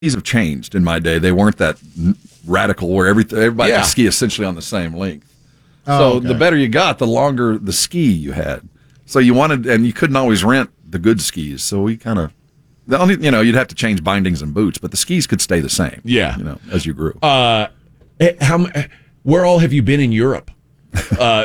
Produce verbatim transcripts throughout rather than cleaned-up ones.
skis have changed in my day. They weren't that radical where everything, everybody Yeah. could ski essentially on the same length. Oh, so okay. the better you got, the longer the ski you had. So you wanted, and you couldn't always rent the good skis. So we kind of, the only, you know, you'd have to change bindings and boots, but the skis could stay the same. Yeah. You know, as you grew. Uh, eh, how? m- Where all have you been in Europe? Uh,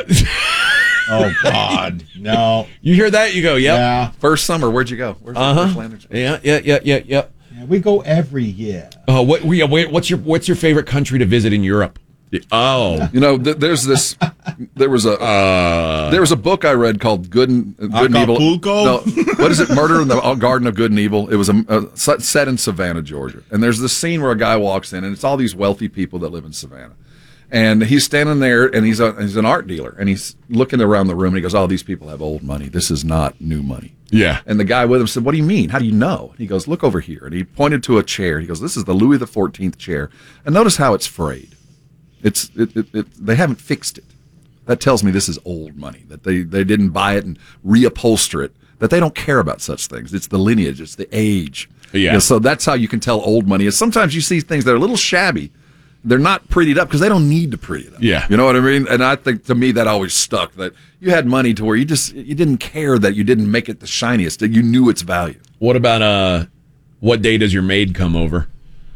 Oh, God. No. you hear that? You go, yep. Yeah. First summer, where'd you go? Where's Uh where's huh. Landers? Yeah, yeah, yeah, yeah, yeah. Yeah, we go every year. Uh, what? we- Wait, what's your What's your favorite country to visit in Europe? Oh, You know, th- there's this. There was a uh, there was a book I read called Good and, Good and Evil. Acapulco? No, what is it? Murder in the Garden of Good and Evil. It was a, a set set in Savannah, Georgia. And there's this scene where a guy walks in, and it's all these wealthy people that live in Savannah. And he's standing there, and he's a, he's an art dealer, and he's looking around the room, and he goes, "Oh, these people have old money. This is not new money." yeah. And the guy with him said, "What do you mean? How do you know?" And he goes, "Look over here." And he pointed to a chair. He goes, "This is the Louis the fourteenth chair. And notice how it's frayed. It's it, it, it, they haven't fixed it. That tells me this is old money, that they, they didn't buy it and reupholster it, that they don't care about such things. It's the lineage, it's the age." Yeah. You know, so that's how you can tell old money is sometimes you see things that are a little shabby. They're not prettied up because they don't need to pretty it up. Yeah. You know what I mean? And I think to me that always stuck, that you had money to where you just you didn't care that you didn't make it the shiniest, that you knew its value. What about uh? What day does your maid come over?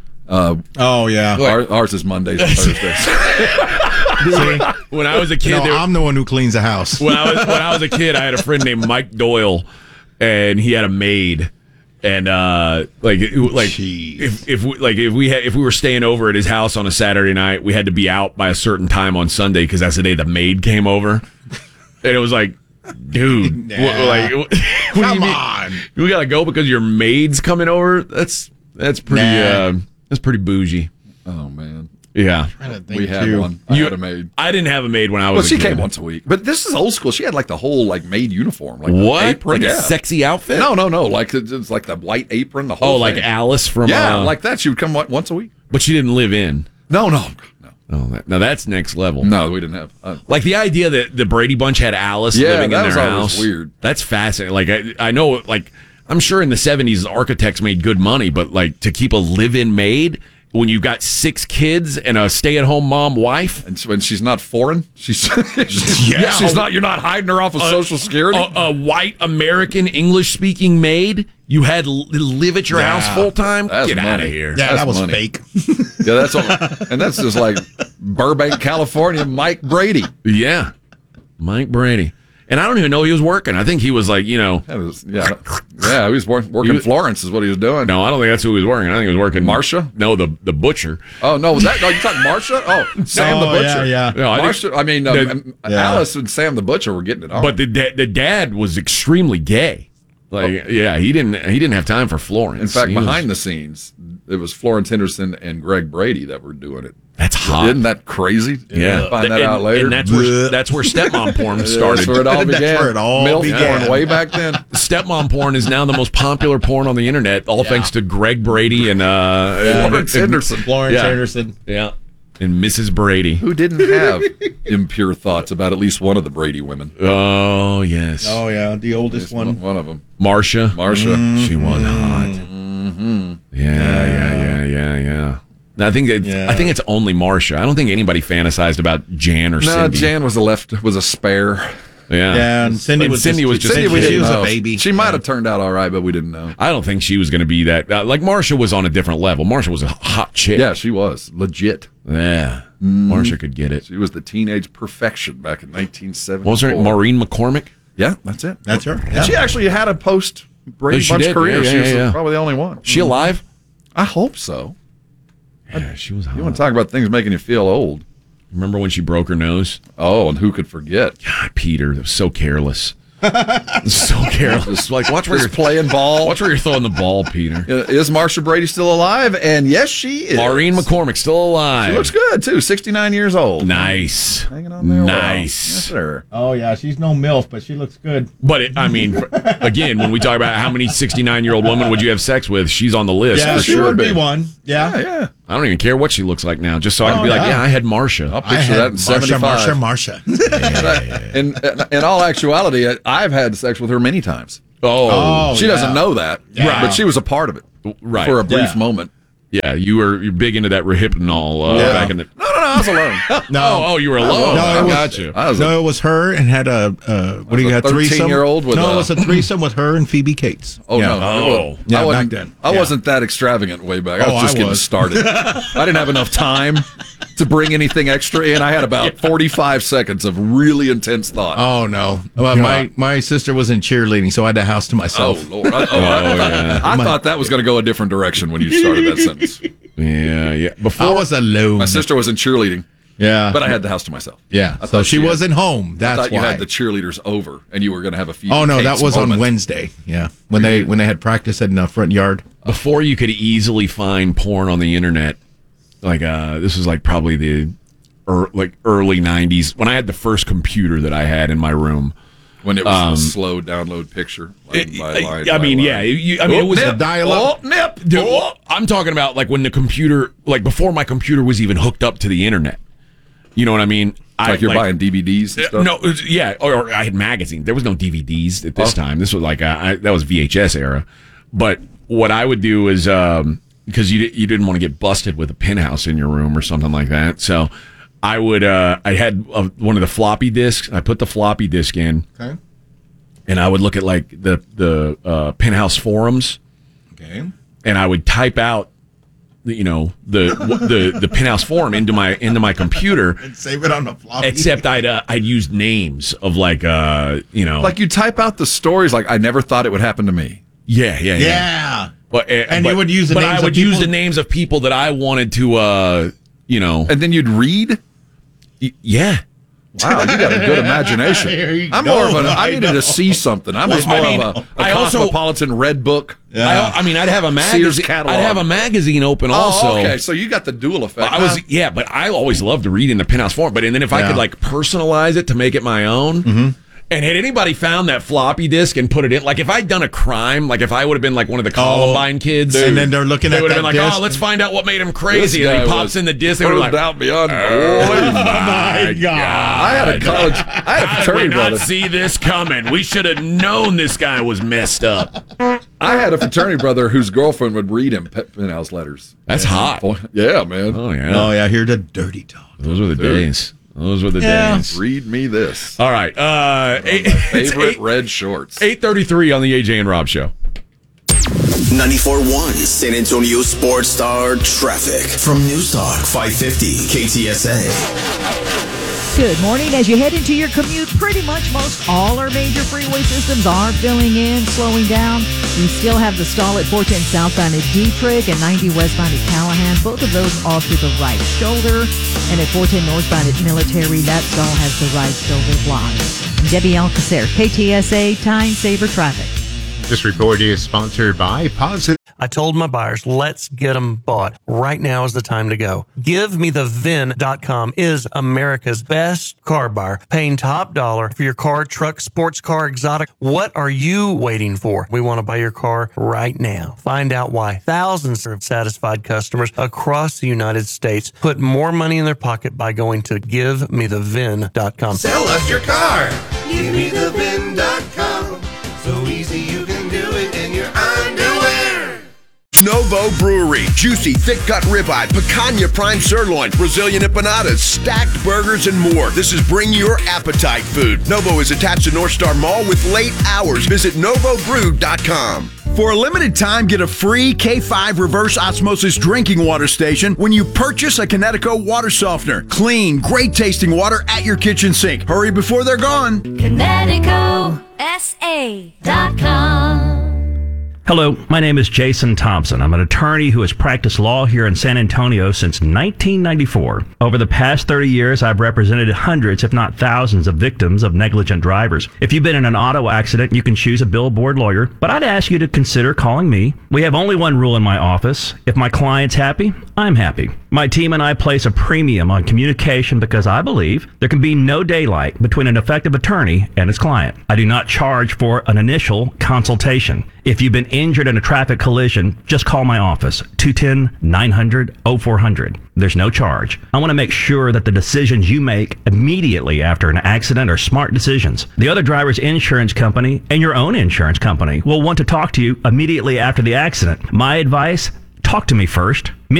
Oh, yeah. Our, ours is Mondays and Thursdays. See? When I was a kid, No, there, I'm the one who cleans the house. when I was when I was a kid, I had a friend named Mike Doyle, and he had a maid, and uh, like it- like Jeez. if if we, like if we had if we were staying over at his house on a Saturday night, we had to be out by a certain time on Sunday because that's the day the maid came over, and it was like, dude, Nah. what, like what, what do Come you mean? on. You gotta go because your maid's coming over? That's that's pretty Nah. uh, that's pretty bougie. Oh man, Yeah. Trying to think, we had too. one. I You- had a maid. I didn't have a maid when I was Well, a she kid. came once a week, but this is old school. She had like the whole like maid uniform, like What? the apron, Like yeah. a sexy outfit? No, no, no. Like it's it's like the white apron, the whole. Oh, like thing. Alice from yeah, uh, like that. She would come on- once a week. but she didn't live in. No, no, no, Oh, that, now that's next level. no. We didn't have. Uh, Like the idea that the Brady Bunch had Alice Yeah, living in that their was always house. weird. That's fascinating. Like I, I know, like I'm sure in the seventies, architects made good money, but like to keep a live-in maid when you've got six kids and a stay-at-home mom wife, and when she's not foreign, she's she's, Yeah. she's not. You're not hiding her off of Social Security. a, a white American English-speaking maid, you had to live at your Yeah. house full time. That's Get out money. of here. Yeah, That's that was money. fake. yeah, that's all. And that's just like Burbank, California. Mike Brady. Yeah, Mike Brady. And I don't even know he was working. I think he was like, you know, That was, yeah, yeah. He was wor- working You- Florence, is what he was doing. no, I don't think that's who he was working. I think he was working Marcia? No, the the butcher. Oh no, was that? No, you talking Marcia? Oh, Sam the Oh, Butcher. yeah, yeah. No, I think- Marcia. I mean, um, The- um, Yeah. Alice and Sam the Butcher were getting it on. But the da- the dad was extremely gay. Like, yeah, he didn't he didn't have time for Florence. in fact, He was- behind the scenes, it was Florence Henderson and Greg Brady that were doing it. that's hot. Isn't that crazy? yeah, Find that and, out later. And that's where that's where stepmom porn started. That's where it all That's began. where it all Milf began. porn way back then. Stepmom porn is now the most popular porn on the internet, all thanks to Greg Brady and uh, Florence and- Henderson. Florence Yeah. Anderson. yeah, and Missus Brady. Who didn't have impure thoughts about at least one of the Brady women? Oh yes, Oh, yeah. The oldest One, one. one of them, Marcia. Marcia. She was hot. Mm-hmm. Yeah, yeah, yeah, yeah, yeah. I think it, Yeah. I think it's only Marcia. I don't think anybody fantasized about Jan or No, Cindy. Jan was a left, was a spare. Yeah, Yeah, and Cindy And was Cindy just- was just. Cindy, we she didn't was a know. baby. She might have turned out all right, but we didn't know. I don't think she was going to be that. Uh, like Marcia was on a different level. Marcia was a hot chick. Yeah, she was legit. yeah. Marcia could get it. She was the teenage perfection back in nineteen seventy. What was her name? Maureen McCormick? Yeah, that's it. That's her. And she actually had a post Brady Oh, she Bunch did? career. Yeah, she yeah, was yeah. probably the only one. She alive? I hope so. Yeah, she was hot. You want to talk about things making you feel old? Remember when she broke her nose? Oh, and who could forget? God, Peter, that was so careless. so careless. Like, watch where you're Just playing ball. Watch where you're throwing the ball, Peter. Uh, Is Marcia Brady still alive? And yes, she is. Maureen McCormick still alive. She looks good too. sixty-nine years old. nice. Hanging on there. well. Nice. Yes, sir. Oh, yeah. She's no MILF, but she looks good. But it, I mean, again, when we talk about how many sixty-nine-year-old women would you have sex with, she's on the list Yeah, for she sure. would be be. one. Yeah. Yeah, yeah. I don't even care what she looks like now, just so I can Oh, be like, yeah. yeah, I had Marcia. I'll I picture had that in seventy-five. Marsha, Marsha. In, in all actuality, I've had sex with her many times. Oh, Oh, she yeah. doesn't know that, Right. but she was a part of it right. for a brief Yeah. moment. Yeah, you were you're big into that Rohypnol uh, Yeah. back in the. No, no, no, I was alone. No, oh, oh, you were alone. No, it I was- got you. I was No, it was her and had a uh, what do you was a got? Threesome. thirteen-year-old with no, a- it was a threesome with her and Phoebe Cates. Oh yeah. no! Oh. Yeah, I back wasn't. then. I Yeah. wasn't that extravagant way back. I was Oh, just I getting was. started. I didn't have enough time to bring anything extra in. I had about forty-five seconds of really intense thought. Oh no! Well, my my sister was in cheerleading, so I had the house to Oh, myself. Lord! I, oh, I, yeah. I thought that was going to go a different direction when you started that sentence. Yeah, yeah. Before I was alone. My sister was in cheerleading, yeah, but I had the house to myself. yeah. I So thought she you had- wasn't home. I That's thought you why. had the cheerleaders over, and you were going to have a few. oh no, that Kate's was on moment. Wednesday. Yeah, when they when they had practice in the front yard. before you could easily find porn on the internet, like uh, this was like probably the er, like early nineties when I had the first computer that I had in my room. when it was a slow download picture. Line by I, line I by mean, line. yeah, you, I mean, Oh, it was nip. a dial-up. Oh, nip. Dude, Oh. I'm talking about like when the computer, like before my computer was even hooked up to the internet. You know what I mean? I, Like you're buying D V Ds and stuff? No, it was- yeah, or, or I had magazines. There was no D V Ds at this Oh. time. This was like uh, I, that was V H S era. But what I would do is um, because you di- you didn't want to get busted with a penthouse in your room or something like that, so I would uh, I had uh, one of the floppy disks. I put the floppy disk in, Okay. and I would look at like the the uh, penthouse forums, Okay. and I would type out. the- You know the the the penthouse forum into my into my computer. And save it on the floppy. Except I'd uh, I'd use names of like uh you know Like you type out the stories like, I never thought it would happen to me. yeah yeah yeah, yeah. But, uh, And you but- would use the but names I of would use people? the names of people that I wanted to uh you know And then you'd read? y- yeah Wow, you got a good imagination. There you I'm go. more of an, I I needed know. to see something. I was more I mean, of a, a I also- cosmopolitan red book. I, I mean I'd have a magazine catalog. I'd have a magazine open also. Oh, okay. So you got the dual effect. I was yeah, but I always loved to read in the penthouse forum. But and then if I Yeah. could like personalize it to make it my own. Mm-hmm. And had anybody found that floppy disk and put it in, like if I'd done a crime, like if I would have been like one of the Columbine kids, and then they're looking they at would have that been like, disc. "Oh, let's find out what made him This crazy." And guy he pops was in the disc. They were like, proved out beyond. "Oh Oh, my god!" I had a college. I had a I fraternity did not brother. see this coming. We should have known this guy was messed up. I had a fraternity brother whose girlfriend would read him pe- penthouse letters. That's hot. Boy, yeah, man. Oh yeah, Oh yeah, hear the dirty talk. those were the Dude. days. Those were the Yeah. days. Read me this. All right, uh, eight, it's Favorite eight, red shorts. eight thirty-three on the A J and Rob show. ninety-four point one San Antonio Sports Star Traffic from News Talk five fifty K T S A. Good morning. As you head into your commute, pretty much most all our major freeway systems are filling in, slowing down. We still have the stall at four ten southbound at Dietrich and ninety westbound at Callahan. Both of those off to the right shoulder. And at four ten northbound at Military, that stall has the right shoulder blocked. I'm Debbie Alcacer, K T S A Time Saver Traffic. This report is sponsored by Positive. I told my buyers, let's get them bought. Right now is the time to go. Give Me The V I N dot com is America's best car buyer, paying top dollar for your car, truck, sports car, exotic. What are you waiting for? We want to buy your car right now. Find out why thousands of satisfied customers across the United States put more money in their pocket by going to Give Me The V I N dot com. Sell us your car. Give me the V I N dot com. So easy you can do it in your underwear. Novo Brewery. Juicy, thick-cut ribeye, picanha prime sirloin, Brazilian empanadas, stacked burgers, and more. This is Bring Your Appetite food. Novo is attached to North Star Mall with late hours. Visit Novo Brew dot com. For a limited time, get a free K five reverse osmosis drinking water station when you purchase a Connecticut water softener. Clean, great tasting water at your kitchen sink. Hurry before they're gone. Connecticut S A dot com. Hello, my name is Jason Thompson. I'm an attorney who has practiced law here in San Antonio since nineteen ninety-four. Over the past thirty years, I've represented hundreds, if not thousands, of victims of negligent drivers. If you've been in an auto accident, you can choose a billboard lawyer, but I'd ask you to consider calling me. We have only one rule in my office. If my client's happy, I'm happy. My team and I place a premium on communication because I believe there can be no daylight between an effective attorney and his client. I do not charge for an initial consultation. If you've been injured in a traffic collision, just call my office, two one zero, nine hundred, oh four hundred. There's no charge. I want to make sure that the decisions you make immediately after an accident are smart decisions. The other driver's insurance company and your own insurance company will want to talk to you immediately after the accident. My advice, Talk to me first.